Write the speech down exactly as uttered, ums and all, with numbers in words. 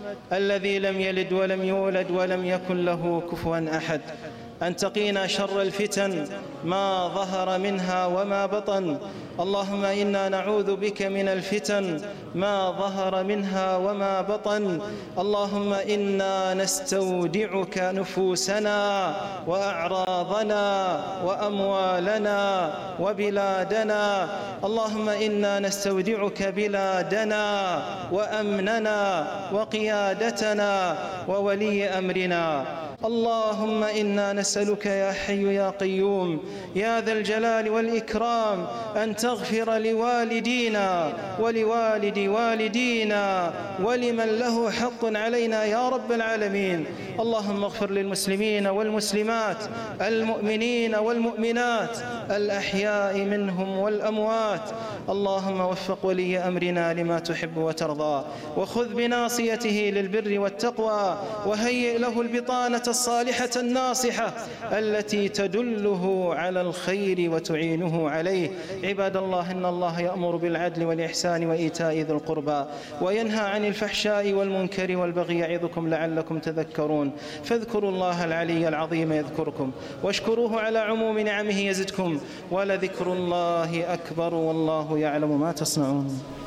الذي لم يلد ولم يولد ولم يكن له كفوا أحد، أن تقينا شر الفتن ما ظهر منها وما بطن. اللهم إنا نعوذ بك من الفتن ما ظهر منها وما بطن. اللهم إنا نستودعك نفوسنا وأعراضنا وأموالنا وبلادنا. اللهم إنا نستودعك بلادنا وأمننا وقيادتنا وولي أمرنا. اللهم إنا نسألك يا حي يا قيوم يا ذا الجلال والإكرام أن تغفر لوالدينا ولوالد والدينا ولمن له حق علينا يا رب العالمين. اللهم اغفر للمسلمين والمسلمات المؤمنين والمؤمنات الأحياء منهم والأموات. اللهم وفق ولي أمرنا لما تحب وترضى، وخذ بناصيته للبر والتقوى، وهيئ له البطانة الصالحة الناصحة التي تدله على الخير وتعينه عليه. عباد الله، إن الله يأمر بالعدل والإحسان وإيتاء ذي القربى وينهى عن الفحشاء والمنكر والبغي يعظكم لعلكم تذكرون. فاذكروا الله العلي العظيم يذكركم، واشكروه على عموم نعمه يزدكم، ولذكر الله أكبر والله يعلم ما تصنعون.